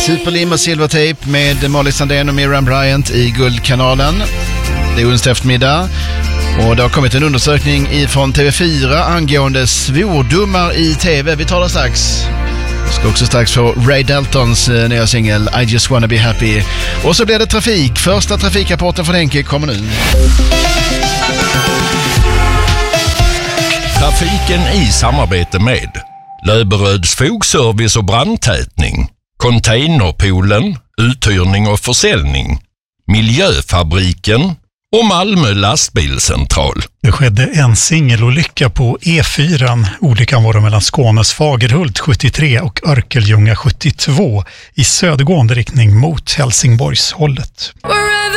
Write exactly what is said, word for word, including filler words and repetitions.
Superlim och Silvertape med Molly Sandén och Miriam Bryant i Guldkanalen. Det är onsdag eftermiddag och det har kommit en undersökning från T V fyra angående svordomar i T V. Vi tar det strax. Ska också strax få Ray Daltons eh, nya singel I Just Wanna Be Happy. Och så blir det trafik. Första trafikrapporten från Henke kommer nu. Trafiken i samarbete med Löberöds fogservice och brandtätning, Containerpoolen, uthyrning och försäljning, Miljöfabriken och Malmö lastbilscentral. Det skedde en singelolycka på E fyra. Olyckan var mellan Skånes Fagerhult sjuttiotre och Örkelljunga sjuttiotvå i södergående riktning mot Helsingborgshållet.